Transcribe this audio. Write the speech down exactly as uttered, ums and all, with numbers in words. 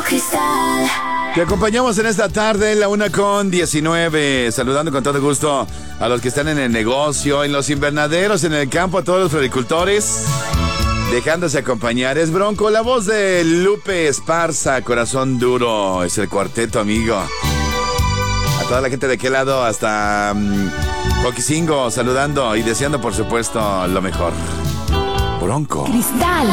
Cristal. Te acompañamos en esta tarde, la una con diecinueve, saludando con todo gusto a los que están en el negocio, en los invernaderos, en el campo, a todos los floricultores, dejándose acompañar. Es Bronco, la voz de Lupe Esparza, Corazón Duro, es el cuarteto, amigo. A toda la gente de aquel lado, hasta um, Coquicingo, saludando y deseando, por supuesto, lo mejor. Bronco. Cristal.